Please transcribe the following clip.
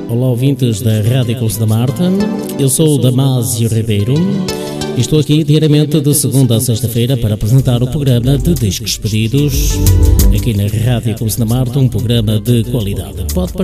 Olá, ouvintes da Rádio Cruz da Marta. Eu sou o Damásio Ribeiro e estou aqui diariamente de segunda a sexta-feira para apresentar o programa de discos pedidos aqui na Rádio Cruz da Marta, um programa de qualidade. Pode